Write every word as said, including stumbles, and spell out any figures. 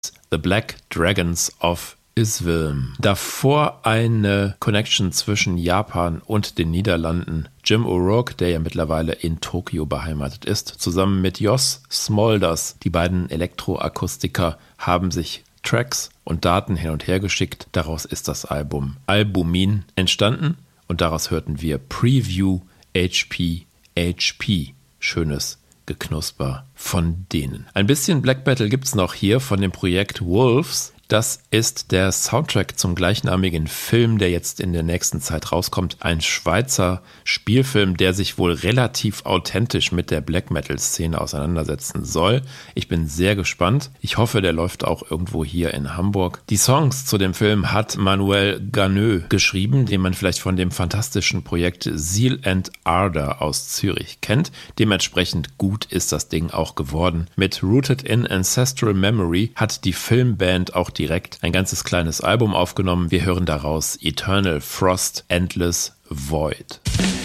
The Black Dragons of Iswilm. Davor eine Connection zwischen Japan und den Niederlanden. Jim O'Rourke, der ja mittlerweile in Tokio beheimatet ist, zusammen mit Jos Smolders, die beiden Elektroakustiker, haben sich Tracks und Daten hin und her geschickt. Daraus ist das Album Albumin entstanden und daraus hörten wir Preview H P H P. Schönes Geknusper von denen. Ein bisschen Black Metal gibt's noch hier von dem Projekt Wolves. Das ist der Soundtrack zum gleichnamigen Film, der jetzt in der nächsten Zeit rauskommt. Ein Schweizer Spielfilm, der sich wohl relativ authentisch mit der Black-Metal-Szene auseinandersetzen soll. Ich bin sehr gespannt. Ich hoffe, der läuft auch irgendwo hier in Hamburg. Die Songs zu dem Film hat Manuel Ganeux geschrieben, den man vielleicht von dem fantastischen Projekt Zeal and Ardor aus Zürich kennt. Dementsprechend gut ist das Ding auch geworden. Mit Rooted in Ancestral Memory hat die Filmband auch die direkt ein ganzes kleines Album aufgenommen. Wir hören daraus Eternal Frost, Endless Void.